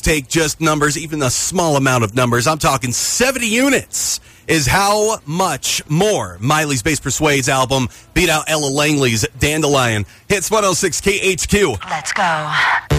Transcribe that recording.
take just numbers, even a small amount of numbers. I'm talking 70 units is how much more Miley's Bass Persuades album beat out Ella Langley's Dandelion. Hits 106 KHQ. Let's go.